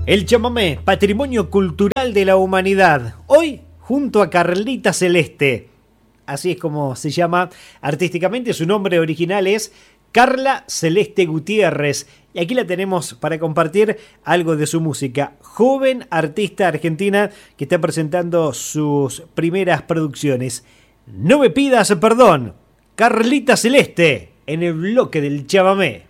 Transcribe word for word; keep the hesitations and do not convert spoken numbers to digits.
El chamamé, patrimonio cultural de la humanidad. Hoy, junto a Carlita Celeste. Así es como se llama artísticamente. Su nombre original es Carla Celeste Gutiérrez. Y aquí la tenemos para compartir algo de su música. Joven artista argentina que está presentando sus primeras producciones. No me pidas perdón. Carlita Celeste en el bloque del chamamé.